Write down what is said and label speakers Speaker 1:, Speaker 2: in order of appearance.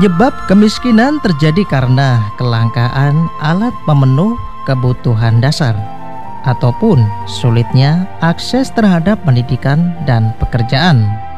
Speaker 1: Penyebab kemiskinan terjadi karena kelangkaan alat pemenuh kebutuhan dasar ataupun sulitnya akses terhadap pendidikan dan pekerjaan.